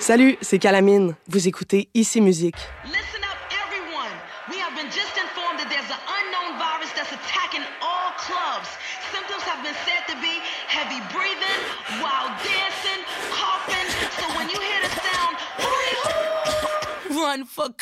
Salut, c'est Calamine. Vous écoutez Ici Musique. Listen up, everyone. We have been just informed that there's an unknown virus that's attacking all clubs. Symptoms have been said to be heavy breathing, wild dancing, coughing. So when you hear the sound, hooey hoo, run for